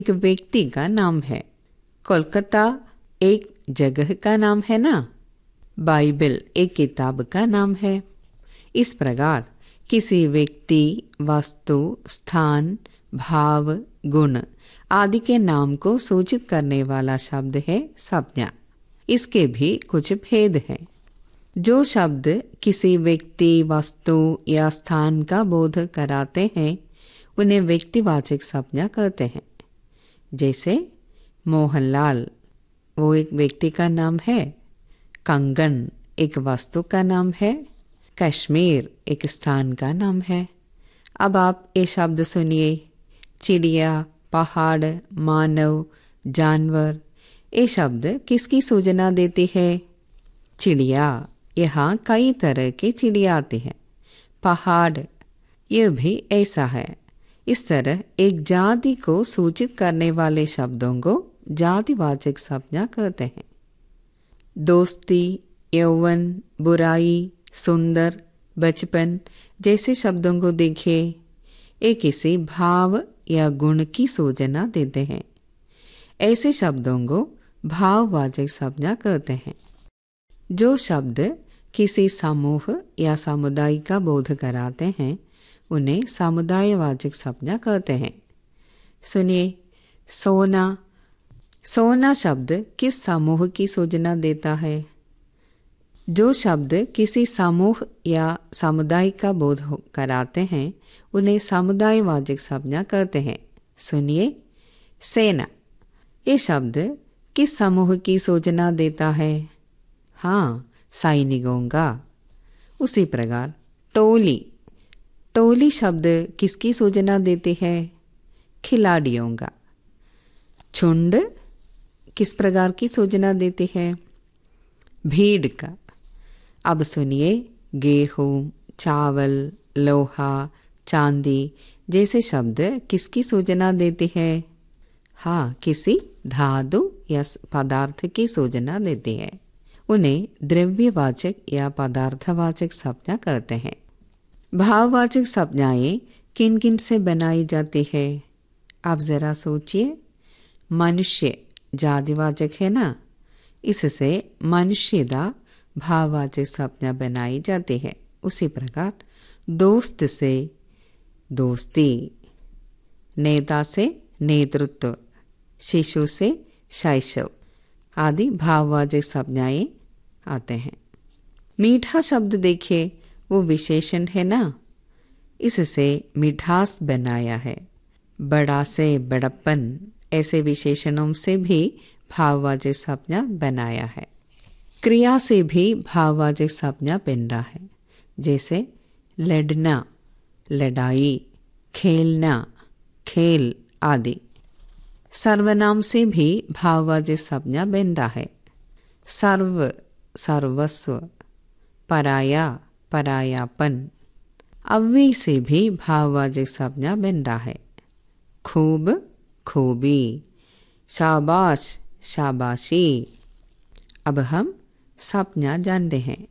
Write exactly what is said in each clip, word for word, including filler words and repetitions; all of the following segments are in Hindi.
एक व्यक्ति का नाम है। कोलकाता एक जगह का नाम है ना। बाइबल एक किताब का नाम है। इस प्रकार किसी व्यक्ति, वस्तु, स्थान, भाव, गुण आदि के नाम को सूचित करने वाला शब्द है संज्ञा। इसके भी कुछ भेद हैं। जो शब्द किसी व्यक्ति, वस्तु या स्थान का बोध कराते हैं उन्हें व्यक्तिवाचक संज्ञा कहते हैं। जैसे मोहनलाल वो एक व्यक्ति का नाम है, कंगन एक वस्तु का नाम है, कश्मीर एक स्थान का नाम है। अब आप ये शब्द सुनिए। चिड़िया, पहाड़, मानव, जानवर, ये शब्द किसकी सूचना देती है? चिड़िया, यहाँ कई तरह की चिड़िया आती है। पहाड़, यह भी ऐसा है। इस तरह एक जाति को सूचित करने वाले शब्दों को जातिवाचक संज्ञा कहते हैं। दोस्ती, यौवन, बुराई, सुंदर, बचपन जैसे शब्दों को देखिए। ये किसी भाव या गुण की सूचना देते हैं। ऐसे शब्दों को भाववाचक संज्ञा कहते हैं। जो शब्द किसी समूह या समुदाय का बोध कराते हैं उन्हें समुदायवाचक संज्ञा कहते हैं। सुनिए, सोना। सोना शब्द किस समूह की सूचना देता है? जो शब्द किसी समूह या समुदाय का बोध कराते हैं उन्हें समुदायवाचक संज्ञा कहते हैं। सुनिए, सेना। ये शब्द किस समूह की सूचना देता है? हाँ, सैनिकों का। उसी प्रकार टोली। टोली शब्द किसकी सूचना देती है? खिलाड़ियों का। झुंड किस प्रकार की सूचना देती है? भीड़ का। अब सुनिए, गेहूं, चावल, लोहा, चांदी जैसे शब्द किसकी सूचना देती है? हाँ, किसी धातु या पदार्थ की सूचना देती है। उन्हें द्रव्यवाचक या पदार्थवाचक संज्ञा कहते हैं। भाववाचक संज्ञाएं किन किन से बनाई जाती है? आप जरा सोचिए। मनुष्य जातिवाचक है ना, इससे मनुष्यदा भाववाचक संज्ञा बनाई जाती है। उसी प्रकार दोस्त से दोस्ती, नेता से नेतृत्व, शिशु से शैशव आदि भाववाचक संज्ञाएं आते हैं। मीठा शब्द देखिए, वो विशेषण है ना, इससे मिठास बनाया है। बड़ा से बड़प्पन ऐसे विशेषणों से भी भाववाचक संज्ञा बनाया है। क्रिया से भी भाववाचक संज्ञा बनता है। जैसे लड़ना, लड़ाई, खेलना, खेल आदि। सर्वनाम से भी भाववाचक संज्ञा बनता है। सर्व, सर्वस्व, पराया, परायापन। अव्यय से भी भाववाचक संज्ञा बनता है। खूब, खूबी, शाबाश, शाबाशी। अब हम संज्ञा जानते हैं।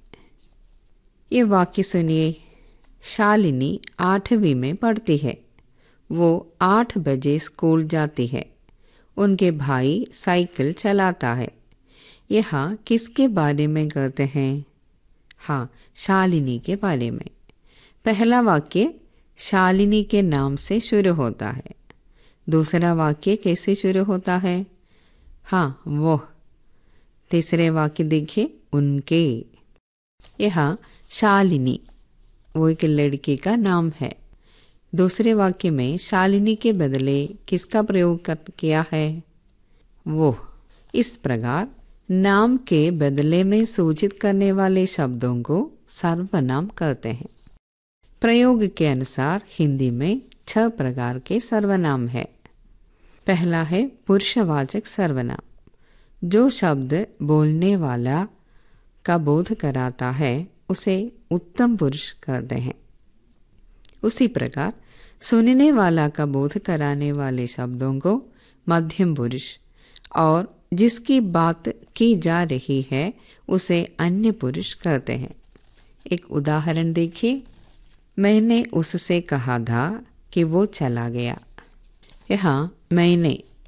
ये वाक्य सुनिए। शालिनी आठवीं में पढ़ती है। वो आठ बजे स्कूल जाती है। उनके भाई साइकिल चलाता है। यहाँ किसके बारे में कहते हैं? हाँ, शालिनी के बारे में। पहला वाक्य शालिनी के नाम से शुरू होता है। दूसरा वाक्य कैसे शुरू होता है? हाँ, वो। तीसरे वाक्य देखिए, उनके। यहाँ शालिनी वो एक लड़की का नाम है। दूसरे वाक्य में शालिनी के बदले किसका प्रयोग किया है? वो। इस प्रकार नाम के बदले में सूचित करने वाले शब्दों को सर्वनाम कहते हैं। प्रयोग के अनुसार हिंदी में छह प्रकार के सर्वनाम है। पहला है पुरुषवाचक सर्वनाम। जो शब्द बोलने वाला का बोध कराता है उसे उत्तम पुरुष कहते हैं। उसी प्रकार सुनने वाला का बोध कराने वाले शब्दों को मध्यम पुरुष और जिसकी बात की जा रही है उसे अन्य पुरुष कहते हैं। एक उदाहरण देखिए। मैंने उससे कहा था कि वो चला गया। यहाँ मैंने